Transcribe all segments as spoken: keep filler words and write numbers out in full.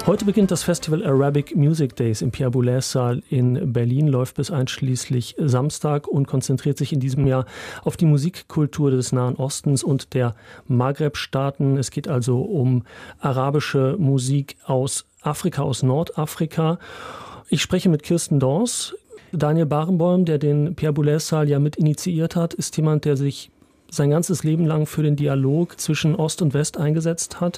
Heute beginnt das Festival Arabic Music Days im Pierre Boulez Saal in Berlin, läuft bis einschließlich Samstag und konzentriert sich in diesem Jahr auf die Musikkultur des Nahen Ostens und der Maghreb-Staaten. Es geht also um arabische Musik aus Afrika, aus Nordafrika. Ich spreche mit Kirsten Dors. Daniel Barenboim, der den Pierre Boulez Saal ja mit initiiert hat, ist jemand, der sich sein ganzes Leben lang für den Dialog zwischen Ost und West eingesetzt hat.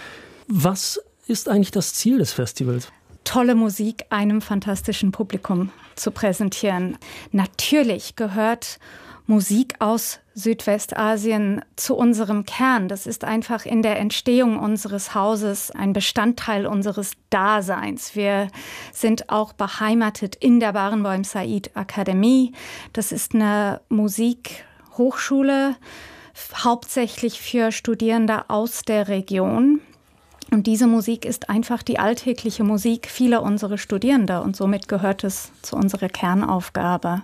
Was ist eigentlich das Ziel des Festivals? Tolle Musik einem fantastischen Publikum zu präsentieren. Natürlich gehört Musik aus Südwestasien zu unserem Kern. Das ist einfach in der Entstehung unseres Hauses ein Bestandteil unseres Daseins. Wir sind auch beheimatet in der Barenboim Said Akademie. Das ist eine Musikhochschule, hauptsächlich für Studierende aus der Region. Und diese Musik ist einfach die alltägliche Musik vieler unserer Studierende und somit gehört es zu unserer Kernaufgabe.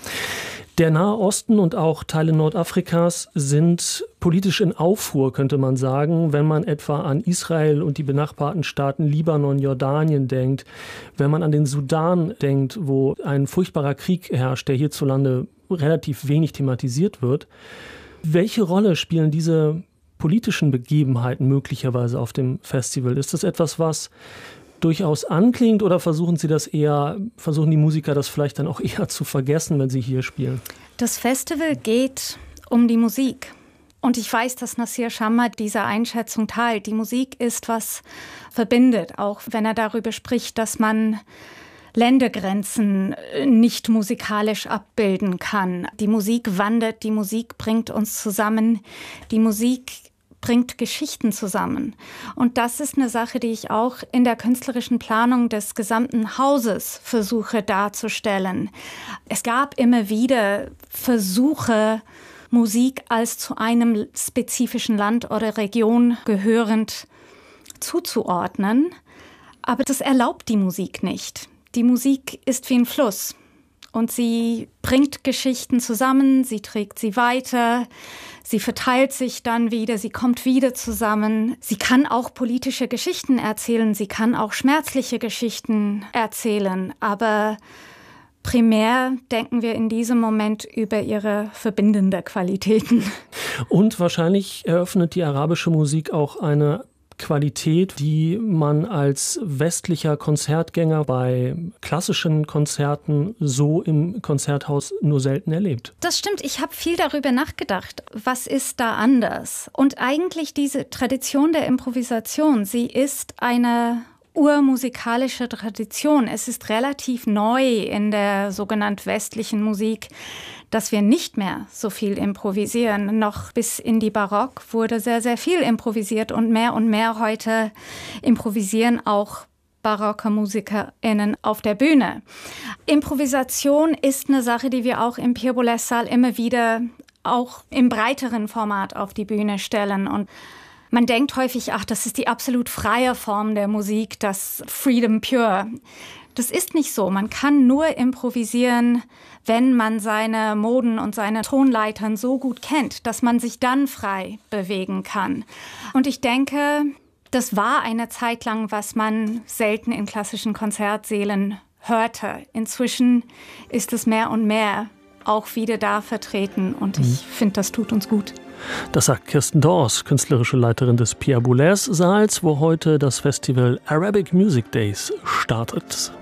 Der Nahe Osten und auch Teile Nordafrikas sind politisch in Aufruhr, könnte man sagen, wenn man etwa an Israel und die benachbarten Staaten Libanon, Jordanien denkt, wenn man an den Sudan denkt, wo ein furchtbarer Krieg herrscht, der hierzulande relativ wenig thematisiert wird. Welche Rolle spielen diese politischen Begebenheiten möglicherweise auf dem Festival? Ist das etwas, was durchaus anklingt oder versuchen Sie das eher, versuchen die Musiker das vielleicht dann auch eher zu vergessen, wenn sie hier spielen? Das Festival geht um die Musik. Und ich weiß, dass Nasir Shamma diese Einschätzung teilt. Die Musik ist, was verbindet, auch wenn er darüber spricht, dass man Ländergrenzen nicht musikalisch abbilden kann. Die Musik wandert, die Musik bringt uns zusammen, die Musik bringt Geschichten zusammen. Und das ist eine Sache, die ich auch in der künstlerischen Planung des gesamten Hauses versuche darzustellen. Es gab immer wieder Versuche, Musik als zu einem spezifischen Land oder Region gehörend zuzuordnen. Aber das erlaubt die Musik nicht. Die Musik ist wie ein Fluss. Und sie bringt Geschichten zusammen, sie trägt sie weiter, sie verteilt sich dann wieder, sie kommt wieder zusammen. Sie kann auch politische Geschichten erzählen, sie kann auch schmerzliche Geschichten erzählen. Aber primär denken wir in diesem Moment über ihre verbindenden Qualitäten. Und wahrscheinlich eröffnet die arabische Musik auch eine Qualität, die man als westlicher Konzertgänger bei klassischen Konzerten so im Konzerthaus nur selten erlebt. Das stimmt. Ich habe viel darüber nachgedacht. Was ist da anders? Und eigentlich diese Tradition der Improvisation, sie ist eine urmusikalische Tradition. Es ist relativ neu in der sogenannten westlichen Musik, dass wir nicht mehr so viel improvisieren. Noch bis in die Barock wurde sehr, sehr viel improvisiert und mehr und mehr heute improvisieren auch barocke MusikerInnen auf der Bühne. Improvisation ist eine Sache, die wir auch im Pierre Boulez Saal immer wieder auch im breiteren Format auf die Bühne stellen. Und man denkt häufig, ach, das ist die absolut freie Form der Musik, das Freedom Pure. Das ist nicht so. Man kann nur improvisieren, wenn man seine Moden und seine Tonleitern so gut kennt, dass man sich dann frei bewegen kann. Und ich denke, das war eine Zeit lang, was man selten in klassischen Konzertsälen hörte. Inzwischen ist es mehr und mehr auch wieder da vertreten und ich finde, das tut uns gut. Das sagt Kirsten Dors, künstlerische Leiterin des Pierre Boulez Saals, wo heute das Festival Arabic Music Days startet.